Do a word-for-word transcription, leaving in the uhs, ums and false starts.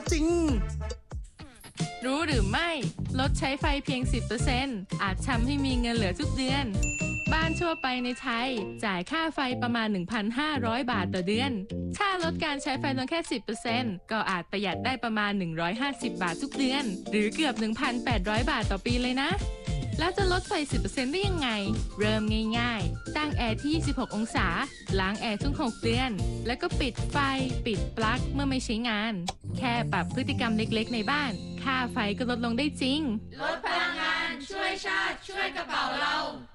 จริงรู้หรือไม่ลดใช้ไฟเพียง สิบเปอร์เซ็นต์ อาจทำให้มีเงินเหลือทุกเดือนบ้านทั่วไปในไทยจ่ายค่าไฟประมาณ หนึ่งพันห้าร้อย บาทต่อเดือนถ้าลดการใช้ไฟลงแค่ สิบเปอร์เซ็นต์ ก็อาจประหยัดได้ประมาณ หนึ่งร้อยห้าสิบ บาททุกเดือนหรือเกือบ หนึ่งพันแปดร้อย บาทต่อปีเลยนะแล้วจะลดไฟ สิบเปอร์เซ็นต์ ได้ยังไงเริ่มง่ายๆตั้งแอร์ที่ ยี่สิบหก องศาล้างแอร์ทุก หก เดือนแล้วก็ปิดไฟปิดปลั๊กเมื่อไม่ใช้งานแค่ปรับพฤติกรรมเล็กๆในบ้านค่าไฟก็ลดลงได้จริงลดพลังงานช่วยชาติช่วยกระเป๋าเรา